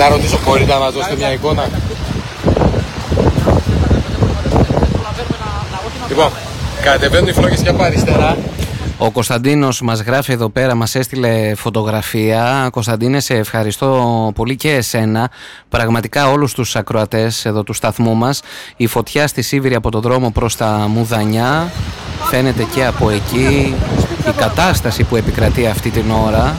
Να ρωτήσω, μπορείτε να μας δώσετε μια εικόνα? Λοιπόν, κατεβαίνουν οι φλόγες και από αριστερά. Ο Κωνσταντίνος μας γράφει εδώ πέρα, μας έστειλε φωτογραφία. Κωνσταντίνε, σε ευχαριστώ πολύ και εσένα. Πραγματικά όλους τους ακροατές εδώ του σταθμού μας. Η φωτιά στη Σίβηρη από το δρόμο προς τα Μουδανιά φαίνεται και από εκεί. Η κατάσταση που επικρατεί αυτή την ώρα.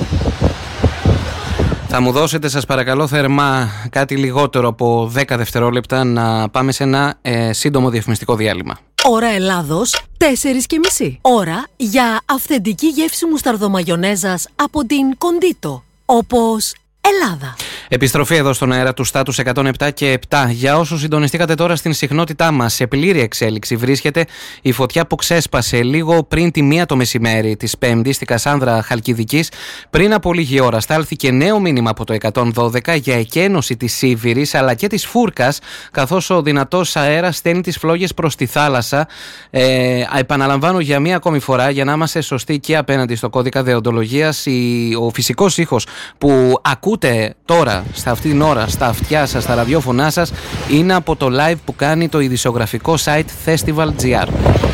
Θα μου δώσετε, σας παρακαλώ θερμά, κάτι λιγότερο από 10 δευτερόλεπτα να πάμε σε ένα σύντομο διαφημιστικό διάλειμμα. Ώρα Ελλάδος, 4:30. Ώρα για αυθεντική γεύση μουσταρδομαγιονέζας από την Κοντίτο. Όπως Ελλάδα. Επιστροφή εδώ στον αέρα του Στάτους 107 και 7. Για όσους συντονιστήκατε τώρα στην συχνότητά μας, σε πλήρη εξέλιξη βρίσκεται η φωτιά που ξέσπασε λίγο πριν τη 1 το μεσημέρι της Πέμπτης στη Κασάνδρα Χαλκιδικής. Πριν από λίγη ώρα στάλθηκε νέο μήνυμα από το 112 για εκένωση της Σίβηρης αλλά και της Φούρκας, καθώς ο δυνατός αέρας στέλνει τις φλόγες προς τη θάλασσα. Επαναλαμβάνω για μία ακόμη φορά, για να είμαστε σωστοί και απέναντι στο κώδικα δεοντολογίας, ο φυσικός ήχος που ακούτε τώρα σε αυτή την ώρα στα αυτιά σας, στα ραδιόφωνά σας, είναι από το live που κάνει το ειδησιογραφικό site Festival.gr. Το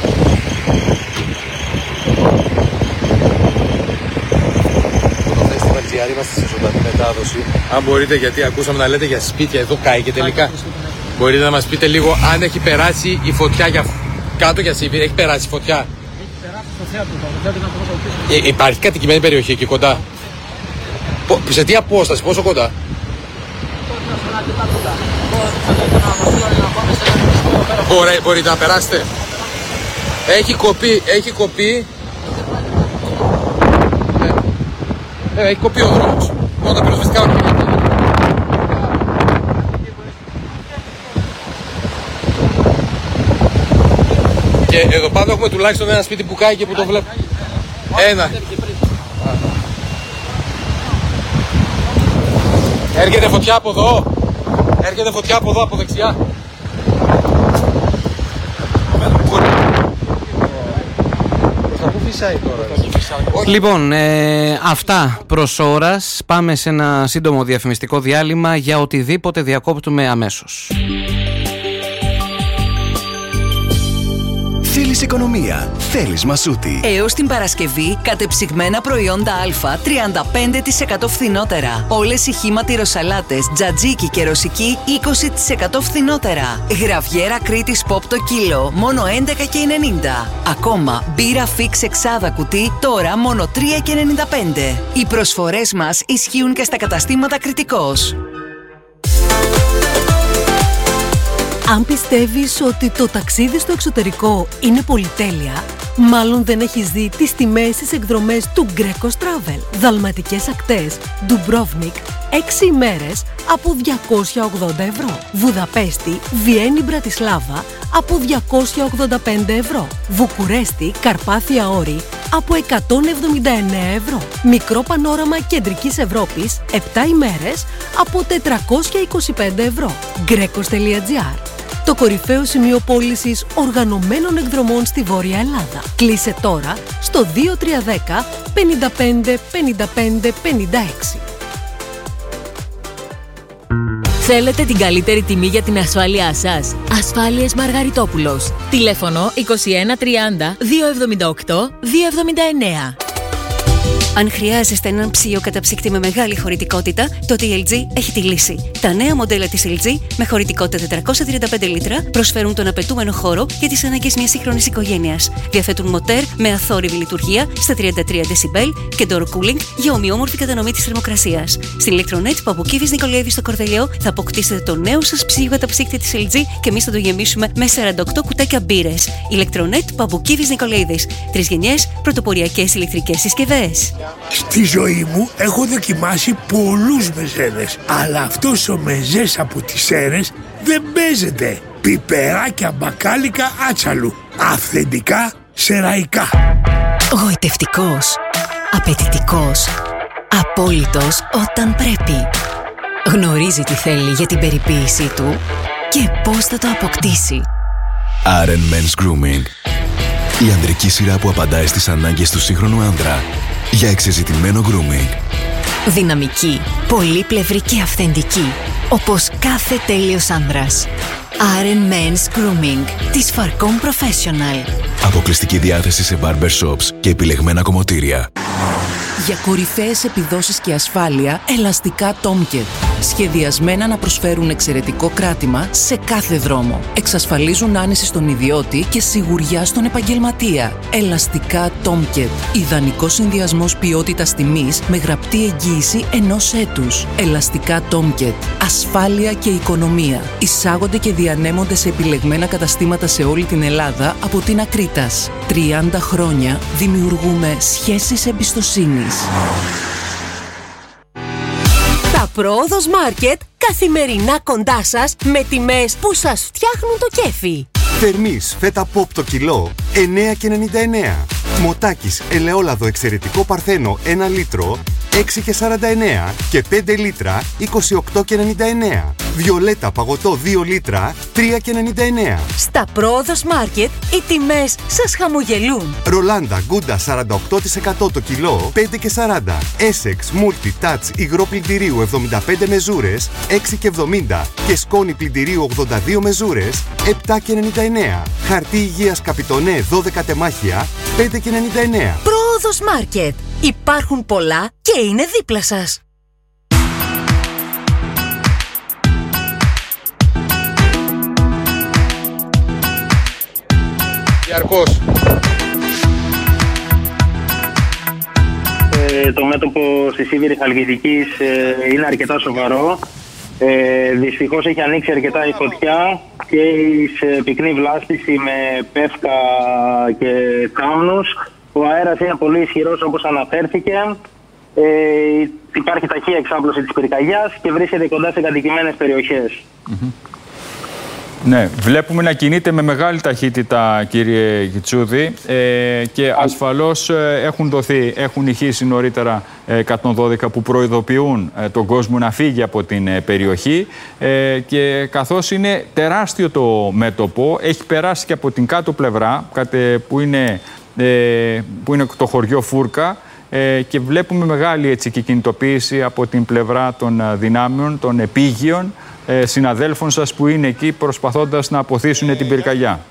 Festival.gr είμαστε σε ζωντανή μετάδοση. Αν μπορείτε, γιατί ακούσαμε να λέτε για σπίτια, εδώ κάει και τελικά. Μπορείτε να μας πείτε λίγο αν έχει περάσει η φωτιά για κάτω για Σίβηρη, έχει περάσει η φωτιά? Έχει περάσει στο θέατρο. Υπάρχει κατοικημένη περιοχή εκεί κοντά? Σε τι απόσταση, πόσο κοντά? Μπορείτε να περάσετε? Έχει κοπεί. Έχει κοπεί ο δρόμος. Μόνο τα πυροσβεστικά οχήματα. Και εδώ πάνω έχουμε τουλάχιστον ένα σπίτι που κάει και που το βλέπω. Ένα. Έρχεται φωτιά από εδώ. Από δεξιά. Λοιπόν, αυτά προς ώρας. Πάμε σε ένα σύντομο διαφημιστικό διάλειμμα. Για οτιδήποτε διακόπτουμε αμέσως. Θέλεις οικονομία, θέλεις Μασούτη. Έως την Παρασκευή, κατεψυγμένα προϊόντα Α 35% φθηνότερα. Όλες οι χύμα τυροσαλάτες, τζατζίκι και ρωσική 20% φθηνότερα. Γραβιέρα Κρήτης Pop το κιλό, μόνο 11,90. Ακόμα, μπύρα Fix εξάδα κουτί, τώρα μόνο 3,95. Οι προσφορές μας ισχύουν και στα καταστήματα Κρητικός. Αν πιστεύεις ότι το ταξίδι στο εξωτερικό είναι πολυτέλεια, μάλλον δεν έχεις δει τις τιμές στις εκδρομές του Greco Travel. Δαλματικές ακτές, Dubrovnik, 6 ημέρες από 280 ευρώ. Βουδαπέστη, Βιέννη, Μπρατισλάβα από 285 ευρώ. Βουκουρέστη, Καρπάθια Όρη από 179 ευρώ. Μικρό πανόραμα Κεντρικής Ευρώπης, 7 ημέρες από 425 ευρώ. Grecos.gr, το κορυφαίο σημείο πώλησης οργανωμένων εκδρομών στη Βόρεια Ελλάδα. Κλείσε τώρα στο 2310 55 55 56. Θέλετε την καλύτερη τιμή για την ασφάλειά σας? Ασφάλειες Μαργαριτόπουλος. Τηλέφωνο 2130 278 279. Αν χρειάζεστε έναν ψύο καταψύκτη με μεγάλη χωρητικότητα, τότε η LG έχει τη λύση. Τα νέα μοντέλα της LG με χωρητικότητα 435 λίτρα προσφέρουν τον απαιτούμενο χώρο για τις ανάγκες μιας σύγχρονης οικογένειας. Διαθέτουν μοτέρ με αθόρυβη λειτουργία στα 33 decibel και door cooling για ομοιόμορφη κατανομή της θερμοκρασίας. Στην Electronet Παπουκίδης Νικολαίδη στο Κορδελιό θα αποκτήσετε το νέο σας ψύο καταψύκτη της LG και εμείς θα το γεμίσουμε με 48 κουτάκια μπύρες. Electronet Παπουκίδης Νικολαίδης. 3 γενιές πρωτοποριακές ηλεκτρικές συσκευές. Στη ζωή μου έχω δοκιμάσει πολλούς μεζέδες, αλλά αυτός ο μεζές από τις Σέρρες δεν παίζεται. Πιπεράκια μπακάλικα άτσαλου, αυθεντικά σεραϊκά. Γοητευτικός, απαιτητικός, απόλυτος όταν πρέπει. Γνωρίζει τι θέλει για την περιποίησή του και πώς θα το αποκτήσει. Aren Men's Grooming. Η ανδρική σειρά που απαντάει στις ανάγκες του σύγχρονου άνδρα για εξεζητημένο grooming. Δυναμική, πολύπλευρη και αυθεντική, όπως κάθε τέλειος άνδρας. Aren Men's Grooming της Farcom Professional. Αποκλειστική διάθεση σε barber shops και επιλεγμένα κομμωτήρια. Για κορυφαίες επιδόσεις και ασφάλεια, ελαστικά Tomcat. Σχεδιασμένα να προσφέρουν εξαιρετικό κράτημα σε κάθε δρόμο. Εξασφαλίζουν άνεση στον ιδιώτη και σιγουριά στον επαγγελματία. Ελαστικά Tomcat. Ιδανικός συνδυασμός ποιότητας τιμής με γραπτή εγγύηση 1 έτους. Ελαστικά Tomcat. Ασφάλεια και οικονομία. Εισάγονται και διανέμονται σε επιλεγμένα καταστήματα σε όλη την Ελλάδα από την Ακρίτας. 30 χρόνια δημιουργούμε σχέσεις εμπιστοσύνης. Τα Πρόοδος Μάρκετ καθημερινά κοντά σας με τιμές που σας φτιάχνουν το κέφι. Θερμής φέτα ποπ το κιλό 9,99. Μοτάκης ελαιόλαδο εξαιρετικό παρθένο 1 λίτρο 6,49 και 5 λίτρα 28,99. Βιολέτα παγωτό 2 λίτρα 3,99. Στα Πρόοδος Μάρκετ οι τιμές σας χαμογελούν. Ρολάντα Γκούντα 48% το κιλό 5,40. Essex Multi Touch υγρό πλυντηρίου 75 μεζούρες 6,70 και σκόνη πλυντηρίου 82 μεζούρες 7,99. Χαρτί υγείας Καπιτονέ 12 τεμάχια 5,99. Πρόοδος Μάρκετ. Υπάρχουν πολλά και είναι δίπλα σας. Διαρκώς. Το μέτωπο στη Σίβηρη Χαλκιδικής είναι αρκετά σοβαρό. Δυστυχώς έχει ανοίξει αρκετά η φωτιά και σε πυκνή βλάστηση με πεύκα και κάμνους. Ο αέρας είναι πολύ ισχυρός όπως αναφέρθηκε. Υπάρχει ταχεία εξάπλωση της πυρκαγιάς και βρίσκεται κοντά σε κατοικημένες περιοχές. Ναι, βλέπουμε να κινείται με μεγάλη ταχύτητα, κύριε Γιτσούδη, και ασφαλώς έχουν ηχήσει νωρίτερα 112 που προειδοποιούν τον κόσμο να φύγει από την περιοχή, και καθώς είναι τεράστιο το μέτωπο, έχει περάσει και από την κάτω πλευρά που είναι το χωριό Φούρκα, και βλέπουμε μεγάλη και κινητοποίηση από την πλευρά των δυνάμεων, των επίγειων συναδέλφων σας που είναι εκεί προσπαθώντας να αποθήσουν την πυρκαγιά.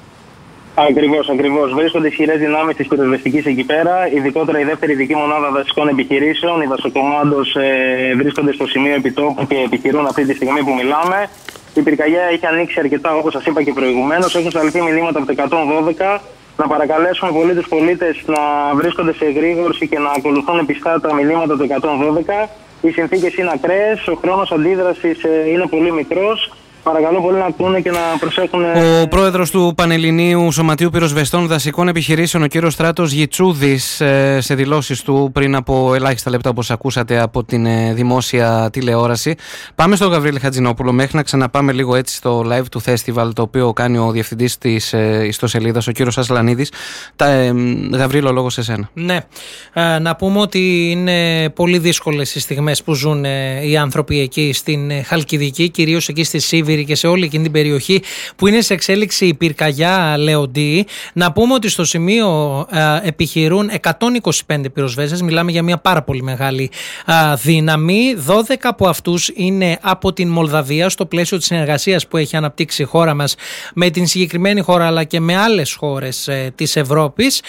Ακριβώς. Βρίσκονται ισχυρές δυνάμεις της πυροσβεστικής εκεί πέρα, ειδικότερα η δεύτερη ειδική μονάδα δασικών επιχειρήσεων. Οι δασοκομάντος βρίσκονται στο σημείο επιτόπου και επιχειρούν αυτή τη στιγμή που μιλάμε. Η πυρκαγιά έχει ανοίξει αρκετά, όπως σας είπα και προηγουμένως. Έχουν σταλθεί μηνύματα από το 112 να παρακαλέσουν πολύ τους πολίτες να βρίσκονται σε εγρήγορση και να ακολουθούν πιστά τα μηνύματα του 112. Οι συνθήκες είναι ακραίες, ο χρόνος αντίδρασης είναι πολύ μικρός. Παρακαλώ πολύ να ακούνε και να προσέχουν. Ο πρόεδρος του Πανελληνίου Σωματείου Πυροσβεστών Δασικών Επιχειρήσεων, ο κύριος Στράτος Γιτσούδης, σε δηλώσεις του πριν από ελάχιστα λεπτά, όπως ακούσατε από την δημόσια τηλεόραση. Πάμε στον Γαβρίλη Χατζηνόπουλο, μέχρι να ξαναπάμε λίγο έτσι στο live του festival, το οποίο κάνει ο διευθυντής της ιστοσελίδας, ο κύριος Ασλανίδης. Γαβρίλη, ο λόγος σε σένα. Ναι, να πούμε ότι είναι πολύ δύσκολες οι στιγμές που ζουν οι άνθρωποι εκεί στην Χαλκιδική, κυρίως εκεί στη Σίβηρη και σε όλη εκείνη την περιοχή που είναι σε εξέλιξη η πυρκαγιά Λεοντή. Να πούμε ότι στο σημείο επιχειρούν 125 πυροσβέστες, μιλάμε για μια πάρα πολύ μεγάλη δύναμη. 12 από αυτούς είναι από την Μολδαβία, στο πλαίσιο της συνεργασίας που έχει αναπτύξει η χώρα μας με την συγκεκριμένη χώρα αλλά και με άλλες χώρες της Ευρώπης.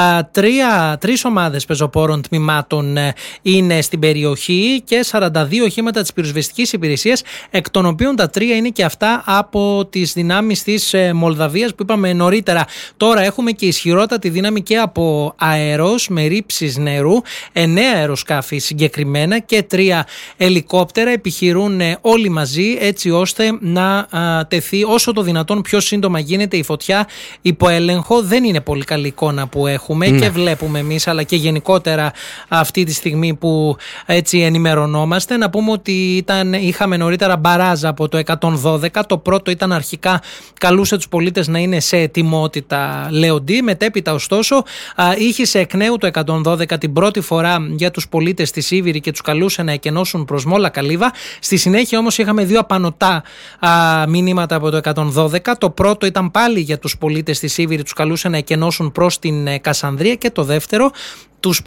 Τρεις ομάδες πεζοπόρων τμήματων είναι στην περιοχή και 42 οχήματα της πυροσβεστικής υπηρεσίας, εκ των οποίων τα 3 είναι και αυτά από τις δυνάμεις της Μολδαβίας που είπαμε νωρίτερα. Τώρα έχουμε και ισχυρότατη δύναμη και από αέρος με ρήψεις νερού, 9 αεροσκάφη συγκεκριμένα και 3 ελικόπτερα. Επιχειρούν όλοι μαζί έτσι ώστε να τεθεί όσο το δυνατόν πιο σύντομα γίνεται η φωτιά υπό έλεγχο. Δεν είναι πολύ καλή εικόνα που έχουμε και βλέπουμε εμείς, αλλά και γενικότερα αυτή τη στιγμή που έτσι ενημερωνόμαστε. Να πούμε ότι είχαμε νωρίτερα μπαράζ από το 112. Το πρώτο ήταν αρχικά, καλούσε τους πολίτες να είναι σε ετοιμότητα Λεοντή. Μετέπειτα ωστόσο ήχησε εκ νέου το 112 την πρώτη φορά για τους πολίτες στη Σίβηρη και τους καλούσε να εκενώσουν προς Μόλα Καλύβα. Στη συνέχεια όμως είχαμε 2 απανωτά μηνύματα από το 112. Το πρώτο ήταν πάλι για τους πολίτες στη Σίβηρη, τους καλούσε να εκενώσουν προς την Κασανδρία, και το δεύτερο τους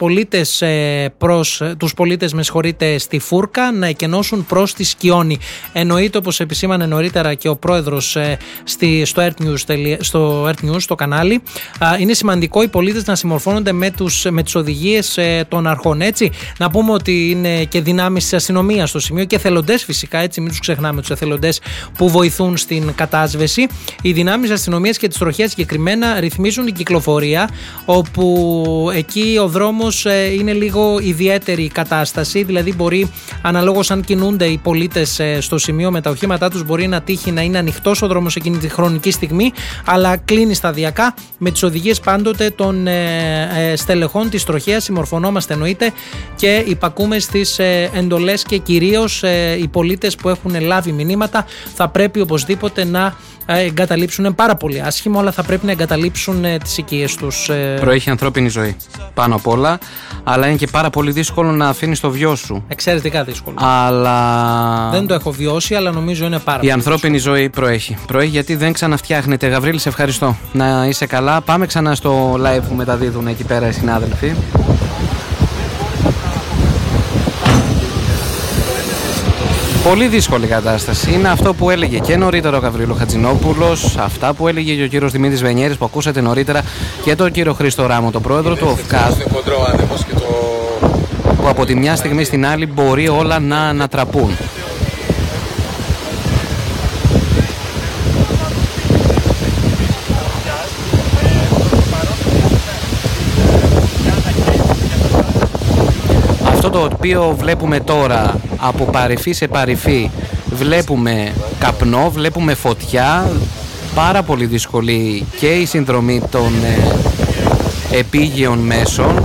πολίτες στη Φούρκα να εκενώσουν προς τη Σκιώνη. Εννοείται, όπως επισήμανε νωρίτερα και ο πρόεδρος στο Earth News, στο κανάλι, είναι σημαντικό οι πολίτες να συμμορφώνονται με τις οδηγίες των αρχών. Έτσι, να πούμε ότι είναι και δυνάμεις της αστυνομίας στο σημείο και εθελοντές φυσικά, έτσι, μην τους ξεχνάμε τους εθελοντές που βοηθούν στην κατάσβεση. Οι δυνάμεις αστυνομίας και της τροχιάς συγκεκριμένα ρυθμίζουν την κυκλοφορία, όπου εκεί ο δρόμος είναι λίγο ιδιαίτερη κατάσταση, δηλαδή μπορεί, αναλόγως αν κινούνται οι πολίτες στο σημείο με τα οχήματά τους, μπορεί να τύχει να είναι ανοιχτός ο δρόμος εκείνη τη χρονική στιγμή, αλλά κλείνει σταδιακά με τις οδηγίες πάντοτε των στελεχών της τροχέας. Συμμορφωνόμαστε εννοείται και υπακούμε στις εντολές, και κυρίως οι πολίτες που έχουν λάβει μηνύματα θα πρέπει οπωσδήποτε να εγκαταλείψουν, πάρα πολύ άσχημο, αλλά θα πρέπει να εγκαταλείψουν τις οικίες τους. Προέχει ανθρώπινη ζωή πάνω απ' όλα, αλλά είναι και πάρα πολύ δύσκολο να αφήνεις το βιό σου. Εξαιρετικά δύσκολο. Αλλά δεν το έχω βιώσει, αλλά νομίζω είναι πάρα πολύ. Η ανθρώπινη ζωή προέχει. Προέχει γιατί δεν ξαναφτιάχνεται. Γαβρίλη, σε ευχαριστώ. Να είσαι καλά. Πάμε ξανά στο live που μεταδίδουν εκεί πέρα οι συνάδελφοι. Πολύ δύσκολη κατάσταση. Είναι αυτό που έλεγε και νωρίτερα ο Γαβρίλο Χατζηνόπουλος, αυτά που έλεγε και ο κύριος Δημήτρης Βενιέρης που ακούσατε νωρίτερα, και τον κύριο Χρήστο Ράμο, τον πρόεδρο του ΟΦΚΑΔ, που από τη μια στιγμή στην άλλη μπορεί όλα να ανατραπούν. Αυτό το οποίο βλέπουμε τώρα από παρυφή σε παρυφή, βλέπουμε καπνό, βλέπουμε φωτιά, πάρα πολύ δύσκολη και η συνδρομή των επίγειων μέσων,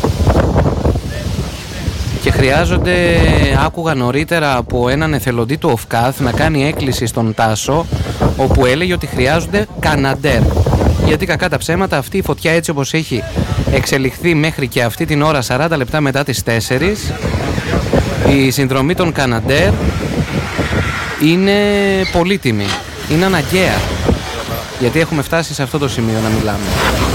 και χρειάζονται, άκουγα νωρίτερα από έναν εθελοντή του ΟΦΚΑΘ να κάνει έκκληση στον Τάσο, όπου έλεγε ότι χρειάζονται καναντέρ, γιατί κακά τα ψέματα αυτή η φωτιά, έτσι όπως έχει εξελιχθεί μέχρι και αυτή την ώρα 40 λεπτά μετά τις 4, η συνδρομή των καναντέρ είναι πολύτιμη, είναι αναγκαία, γιατί έχουμε φτάσει σε αυτό το σημείο να μιλάμε.